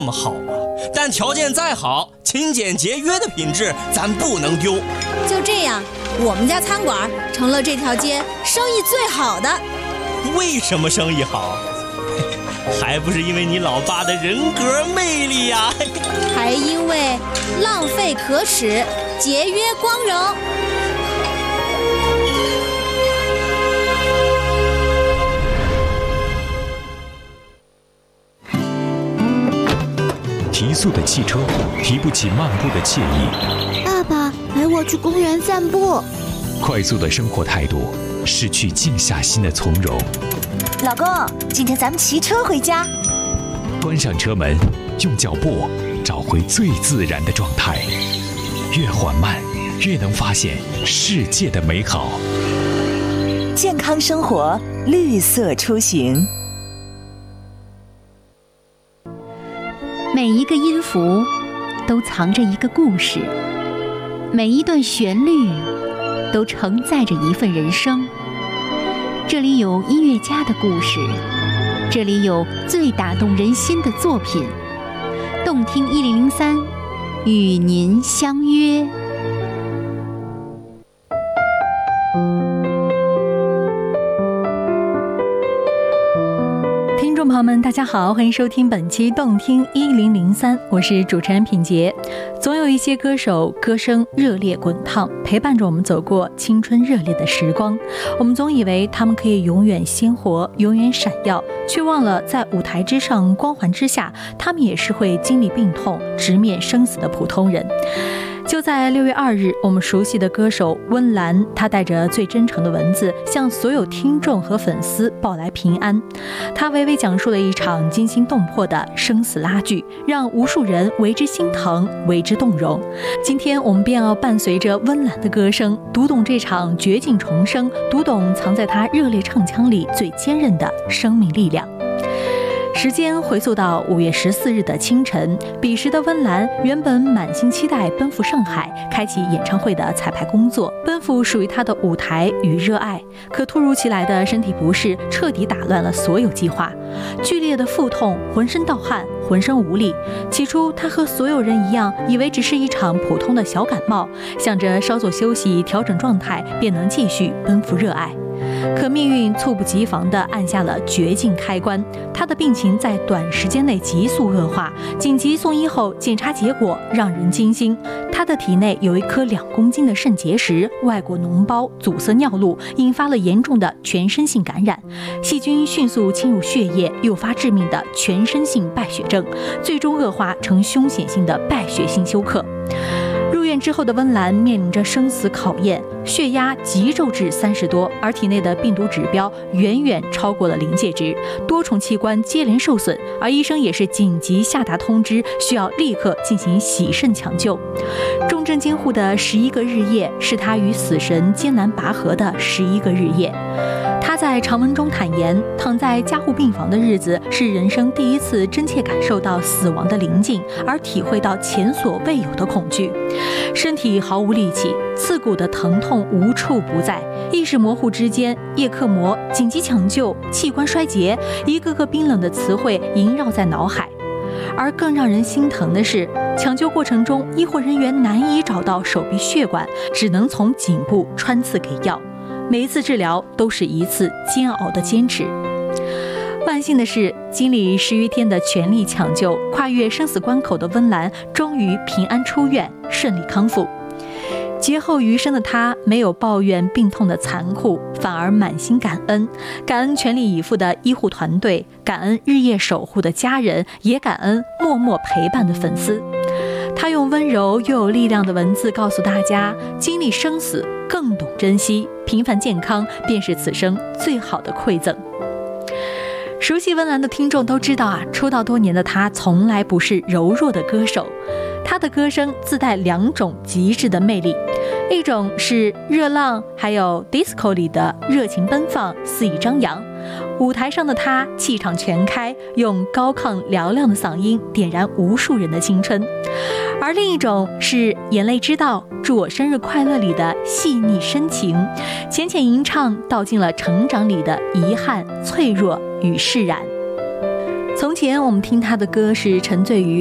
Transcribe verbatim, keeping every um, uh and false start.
那么好啊，但条件再好，勤俭节约的品质咱不能丢。 就这样，我们家餐馆成了这条街生意最好的。 为什么生意好？还不是因为你老爸的人格魅力呀！ 还因为浪费可耻，节约光荣。 提速的汽车提不起漫步的惬意。 爸爸，陪我去公园散步。 快速的生活态度失去静下心的从容。 老公，今天咱们骑车回家。 关上车门，用脚步找回最自然的状态。越缓慢，越能发现世界的美好。 健康生活，绿色出行。 每一个音符都藏着一个故事，每一段旋律都承载着一份人生。这里有音乐家的故事，这里有最打动人心的作品。动听一零零三，与您相约。 听众朋友们大家好，欢迎收听本期动听一零零三，我是主持人品杰。总有一些歌手歌声热烈滚烫，陪伴着我们走过青春热烈的时光。我们总以为他们可以永远鲜活，永远闪耀，却忘了在舞台之上光环之下，他们也是会经历病痛直面生死的普通人。就在六月二日，我们熟悉的歌手温岚，她带着最真诚的文字向所有听众和粉丝报来平安。她娓娓讲述了一场惊心动魄的生死拉锯，让无数人为之心疼，为之动容。今天我们便要伴随着温岚的歌声，读懂这场绝境重生，读懂藏在她热烈唱腔里最坚韧的生命力量。时间回溯到五月十四日的清晨，彼时的温岚原本满心期待奔赴上海，开启演唱会的彩排工作，奔赴属于她的舞台与热爱。可突如其来的身体不适彻底打乱了所有计划，剧烈的腹痛，浑身盗汗，浑身无力。起初她和所有人一样，以为只是一场普通的小感冒，想着稍作休息调整状态，便能继续奔赴热爱。可命运猝不及防地按下了绝境开关，他的病情在短时间内急速恶化，紧急送医后检查结果让人惊心，他的体内有一颗两公斤的肾结石，外果脓包阻塞尿路，引发了严重的全身性感染，细菌迅速侵入血液，诱发致命的全身性败血症，最终恶化成凶险性的败血性休克。入院之后的温岚面临着生死考验，血压急骤至三十多，而体内的病毒指标远远超过了临界值，多重器官接连受损，而医生也是紧急下达通知，需要立刻进行洗肾抢救。重症监护的十一个日夜，是他与死神艰难拔河的十一个日夜。他在长文中坦言，躺在加护病房的日子是人生第一次真切感受到死亡的临近，而体会到前所未有的恐惧。身体毫无力气，刺骨的疼痛无处不在，意识模糊之间，叶克膜、紧急抢救、器官衰竭，一个个冰冷的词汇萦绕在脑海。而更让人心疼的是，抢救过程中医护人员难以找到手臂血管，只能从颈部穿刺给药。每一次治疗都是一次煎熬的坚持。万幸的是，经历十余天的全力抢救，跨越生死关口的温岚终于平安出院，顺利康复。劫后余生的他没有抱怨病痛的残酷，反而满心感恩，感恩全力以赴的医护团队，感恩日夜守护的家人，也感恩默默陪伴的粉丝。他用温柔又有力量的文字告诉大家，经历生死更懂珍惜，平凡健康便是此生最好的馈赠。熟悉温岚的听众都知道啊，出道多年的她从来不是柔弱的歌手，她的歌声自带两种极致的魅力，一种是热浪还有 disco 里的热情奔放，肆意张扬。舞台上的她气场全开，用高亢嘹亮的嗓音点燃无数人的青春。而另一种是眼泪知道祝我生日快乐里的细腻深情，浅浅吟唱道尽了成长里的遗憾、脆弱与释然。从从前我们听他的歌是沉醉于